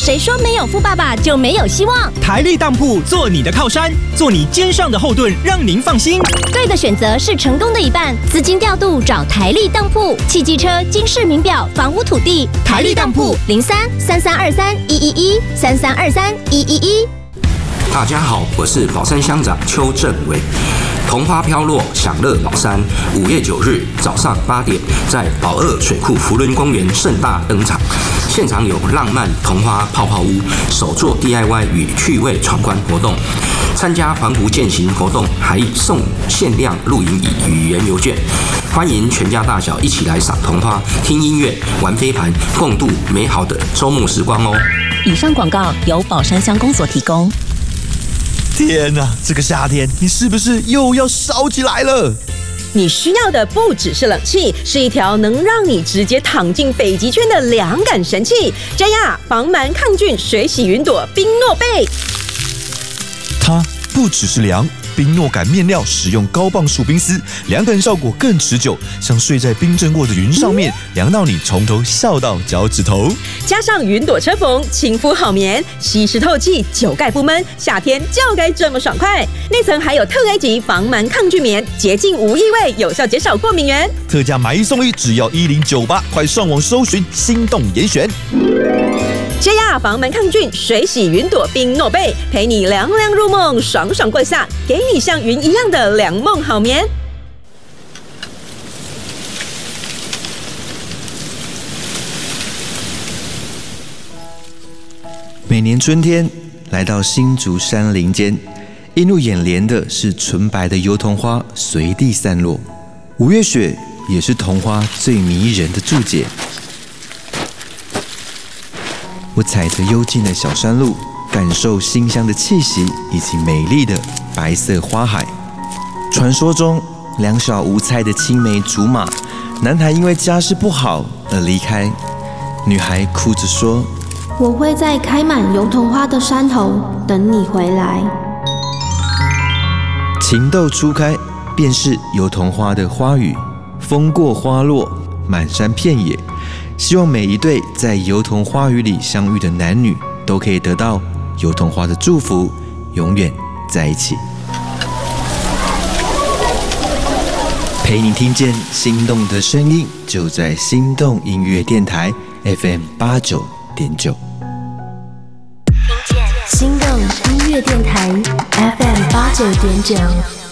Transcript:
谁说没有富爸爸就没有希望？ 台力当铺做你的靠山，做你肩上的后盾，让您放心。 对的选择是成功的一半，资金调度找台力当铺，汽机车、金饰名表、房屋土地，台力当铺03-3323-111，3323-111。 大家好，我是宝山乡长邱正伟。桐花飘落，享乐宝山5月9日早上8点，在宝二水库福伦公园盛大登场。现场有浪漫桐花泡泡屋、手作 DIY 与趣味闯关活动。参加环湖健行活动还送限量露营椅与原油券。欢迎全家大小一起来赏桐花、听音乐、玩飞盘，共度美好的周末时光哦。 以上广告由宝山乡公所提供。 天哪，这个夏天你是不是又要烧起来了？ 你需要的不只是冷气，是一条能让你直接躺进北极圈的凉感神器——佳亚防螨抗菌水洗云朵冰诺贝。 它不只是凉，冰诺感面料使用高磅数冰丝，凉感效果更持久，像睡在冰镇过的云上面，凉到你从头笑到脚趾头。 加上云朵车缝，亲肤好棉，吸湿透气，久盖不闷，夏天就该这么爽快。内层还有特 A 级防螨抗菌棉，洁净无异味，有效减少过敏源。 特价买一送一，只要1098，快上网搜寻心动严选。 佳亚防螨抗菌水洗云朵冰诺贝，陪你凉凉入梦，爽爽过夏，给你像云一样的凉梦好眠。 每年春天来到新竹山林间，映入眼帘的是纯白的油桐花随地散落。5月雪也是桐花最迷人的注解。我踩着幽静的小山路，感受馨香的气息以及美丽的白色花海。传说中两小无猜的青梅竹马，男孩因为家世不好而离开，女孩哭着说： 我会在开满油桐花的山头等你回来。 情窦初开，便是油桐花的花语，风过花落，满山遍野。希望每一对在油桐花语里相遇的男女，都可以得到油桐花的祝福，永远在一起。陪你听见心动的声音，就在心动音乐电台 FM 89.9。 心动音乐电台 FM 89.9。